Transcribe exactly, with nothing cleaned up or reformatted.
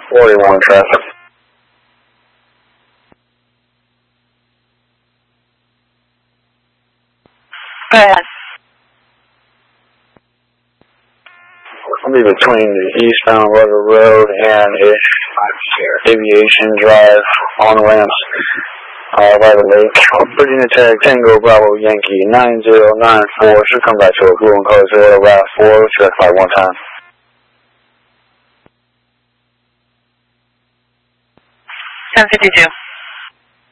forty-one traffic. Go ahead. I'll be between the eastbound Rudder Road and Aviation Drive on the ramps uh, by the lake. Virginia Tech Tango Bravo Yankee nine zero nine four should come back to a blue and color zero route four. Check by one time. ten fifty-two.